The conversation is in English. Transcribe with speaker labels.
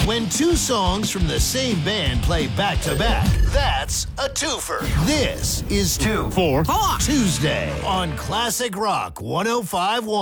Speaker 1: When two songs from the same band play back-to-back, that's a twofer. This is 2
Speaker 2: 4
Speaker 1: Tuesday on Classic Rock 105.1.